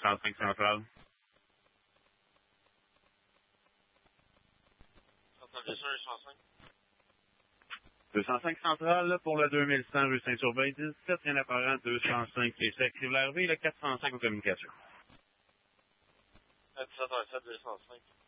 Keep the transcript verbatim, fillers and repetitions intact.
cent cinq central. deux cent cinq central, là, pour le deux mille cent rue Saint-Urbain, dix-sept, rien apparent, deux cent cinq et sec. Si vous l'arrivez, le quatre cent cinq aux communications. dix-sept heures sept, deux cent cinq.